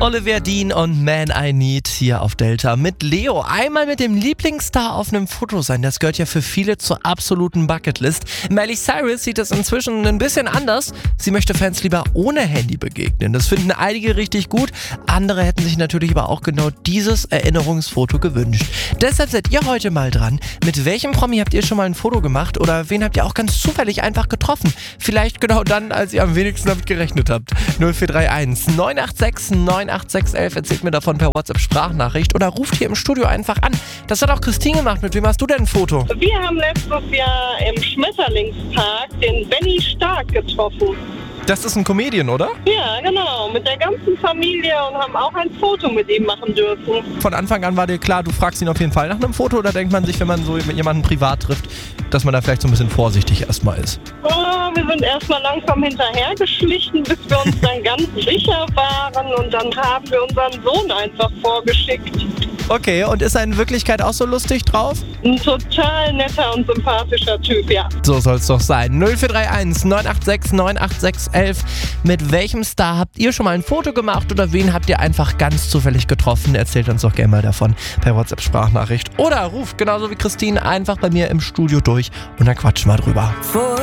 Olivia Dean und Man I Need hier auf Delta mit Leo. Einmal mit dem Lieblingsstar auf einem Foto sein, das gehört ja für viele zur absoluten Bucketlist. Miley Cyrus sieht das inzwischen ein bisschen anders. Sie möchte Fans lieber ohne Handy begegnen. Das finden einige richtig gut. Andere hätten sich natürlich aber auch genau dieses Erinnerungsfoto gewünscht. Deshalb seid ihr heute mal dran. Mit welchem Promi habt ihr schon mal ein Foto gemacht oder wen habt ihr auch ganz zufällig einfach getroffen? Vielleicht genau dann, als ihr am wenigsten damit gerechnet habt. 0431 986 986 11. Erzählt mir davon per WhatsApp-Sprachnachricht oder ruft hier im Studio einfach an. Das hat auch Christine gemacht. Mit wem hast du denn ein Foto? Wir haben letztes Jahr im Schmetterlingspark den Benny Stark getroffen. Das ist ein Comedian, oder? Ja, genau, mit der ganzen Familie und haben auch ein Foto mit ihm machen dürfen. Von Anfang an war dir klar, du fragst ihn auf jeden Fall nach einem Foto, oder denkt man sich, wenn man so mit jemandem privat trifft, dass man da vielleicht so ein bisschen vorsichtig erstmal ist? Oh, wir sind erstmal langsam hinterhergeschlichen, bis wir uns dann ganz sicher waren und dann haben wir unseren Sohn einfach vorgeschickt. Okay, und ist er in Wirklichkeit auch so lustig drauf? Ein total netter und sympathischer Typ, ja. So soll's doch sein. 0431 986 986 11. Mit welchem Star habt ihr schon mal ein Foto gemacht oder wen habt ihr einfach ganz zufällig getroffen? Erzählt uns doch gerne mal davon per WhatsApp-Sprachnachricht. Oder ruft genauso wie Christine einfach bei mir im Studio durch und dann quatschen wir drüber.